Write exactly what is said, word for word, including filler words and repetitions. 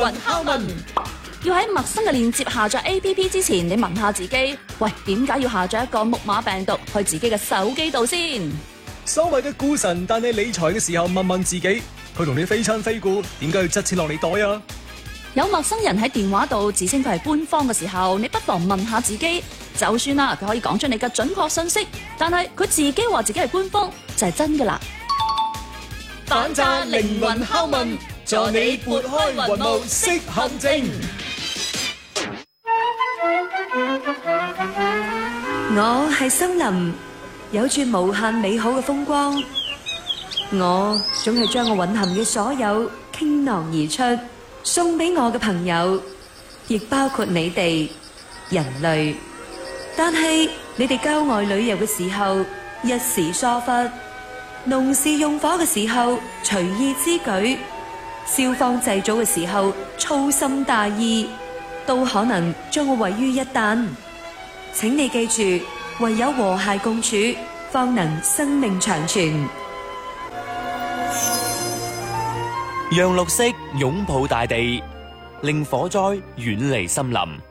魂拷問，要喺陌生嘅鏈接下載 A P P 之前，你問下自己，喂，點解要下載一個木馬病毒去自己嘅手機度先？ 所謂嘅股神帶你理財嘅時候，問問自己，佢同你非親非故，點解要執錢落你袋啊？ 有陌生人喺電話度自稱佢係官方嘅時候，你不妨問下自己，就算啦，佢可以講出你嘅準確信息，但係佢自己話自己係官方就係真㗎啦。 反詐靈魂拷問，助你撥開雲霧識陷阱。 我係森林，有住無限美好嘅風光。我總係將我蘊含嘅所有傾囊而出，送俾我嘅朋友，亦包括你哋人類。但係你哋郊外旅遊嘅時候一時疏忽，農事用火嘅時候隨意之舉，消防祭祖嘅時候粗心大意，都可能將我毀於一旦。請你記住，唯有和諧共處，方能生命長存。 讓綠色擁抱大地，令火災遠離森林。